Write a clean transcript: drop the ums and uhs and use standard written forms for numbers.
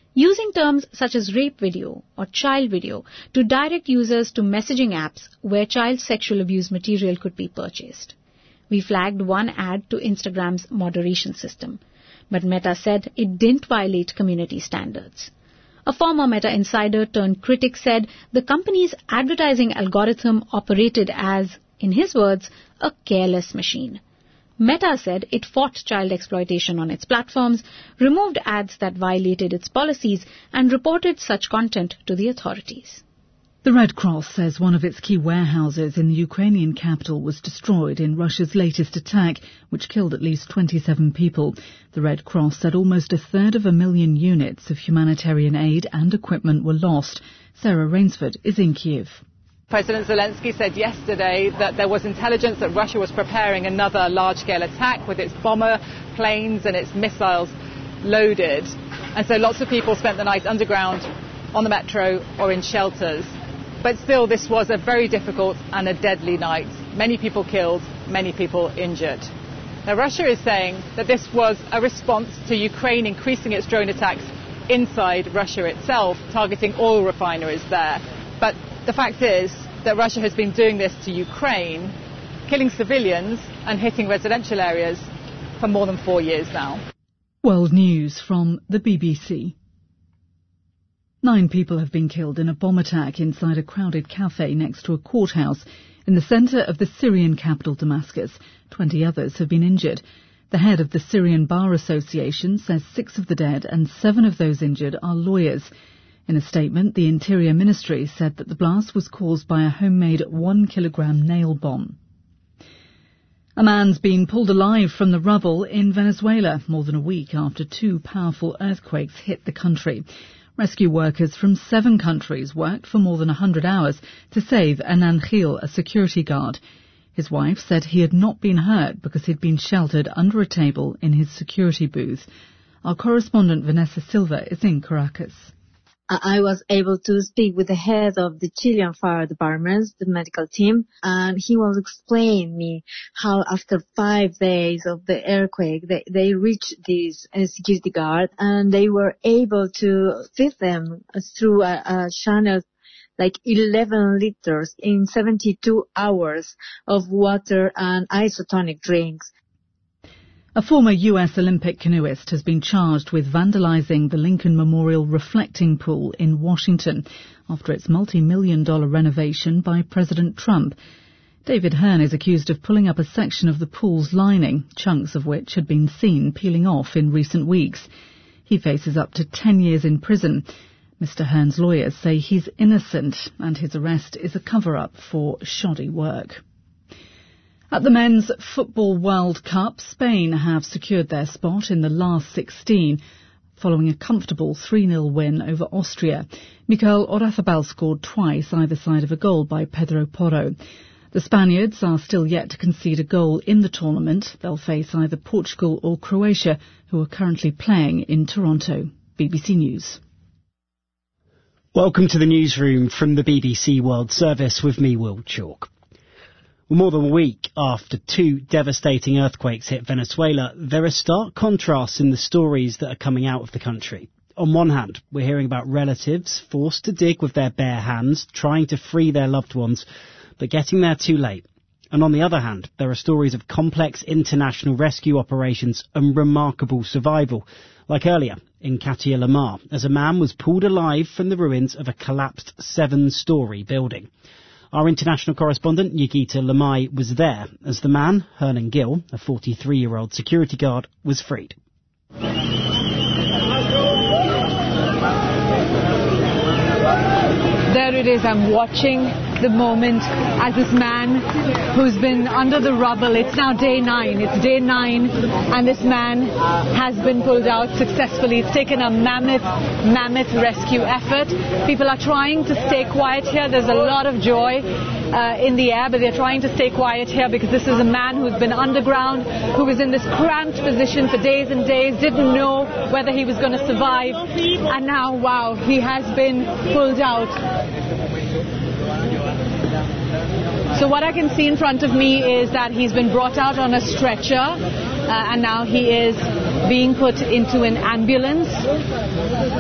using terms such as rape video or child video to direct users to messaging apps where child sexual abuse material could be purchased. We flagged one ad to Instagram's moderation system, but Meta said it didn't violate community standards. A former Meta insider turned critic said the company's advertising algorithm operated as, in his words, a careless machine. Meta said it fought child exploitation on its platforms, removed ads that violated its policies, and reported such content to the authorities. The Red Cross says one of its key warehouses in the Ukrainian capital was destroyed in Russia's latest attack, which killed at least 27 people. The Red Cross said almost 1/3 units of humanitarian aid and equipment were lost. Sarah Rainsford is in Kyiv. President Zelensky said yesterday that there was intelligence that Russia was preparing another large-scale attack with its bomber planes and its missiles loaded. And so lots of people spent the night underground, on the metro or in shelters. But still, this was a very difficult and a deadly night. Many people killed, many people injured. Now, Russia is saying that this was a response to Ukraine increasing its drone attacks inside Russia itself, targeting oil refineries there. But the fact is that Russia has been doing this to Ukraine, killing civilians and hitting residential areas for more than 4 years now. World News from the BBC. 9 people have been killed in a bomb attack inside a crowded cafe next to a courthouse in the centre of the Syrian capital Damascus. 20 others have been injured. The head of the Syrian Bar Association says 6 of the dead and 7 of those injured are lawyers. In a statement, the Interior Ministry said that the blast was caused by a homemade 1-kilogram nail bomb. A man's been pulled alive from the rubble in Venezuela more than a week after 2 powerful earthquakes hit the country. Rescue workers from 7 countries worked for more than 100 hours to save Hernan Gil, a security guard. His wife said he had not been hurt because he'd been sheltered under a table in his security booth. Our correspondent Vanessa Silva is in Caracas. I was able to speak with the head of the Chilean fire department, the medical team, and he was explaining me how after 5 days of the earthquake, they reached this security guard and they were able to feed them through a channel like 11 liters in 72 hours of water and isotonic drinks. A former U.S. Olympic canoeist has been charged with vandalizing the Lincoln Memorial reflecting pool in Washington after its multi-million-dollar renovation by President Trump. David Hearn is accused of pulling up a section of the pool's lining, chunks of which had been seen peeling off in recent weeks. He faces up to 10 years in prison. Mr. Hearn's lawyers say he's innocent and his arrest is a cover-up for shoddy work. At the Men's Football World Cup, Spain have secured their spot in the last 16 following a comfortable 3-0 win over Austria. Mikel Oyarzabal scored twice either side of a goal by Pedro Porro. The Spaniards are still yet to concede a goal in the tournament. They'll face either Portugal or Croatia, who are currently playing in Toronto. BBC News. Welcome to the newsroom from the BBC World Service with me, Will Chalk. More than a week after 2 devastating earthquakes hit Venezuela, there are stark contrasts in the stories that are coming out of the country. On one hand, we're hearing about relatives forced to dig with their bare hands, trying to free their loved ones, but getting there too late. And on the other hand, there are stories of complex international rescue operations and remarkable survival, like earlier in Katia Lamar, as a man was pulled alive from the ruins of a collapsed 7-storey building. Our international correspondent, Yigita Lamai, was there as the man, Hernan Gil, a 43-year-old security guard, was freed. There it is, I'm watching the moment as this man who's been under the rubble, it's now day 9, and this man has been pulled out successfully. It's taken a mammoth rescue effort. People are trying to stay quiet here. There's a lot of joy in the air, but they're trying to stay quiet here because this is a man who's been underground, who was in this cramped position for days and days, didn't know whether he was going to survive, and now, wow, he has been pulled out. So what I can see in front of me is that he's been brought out on a stretcher and now he is being put into an ambulance.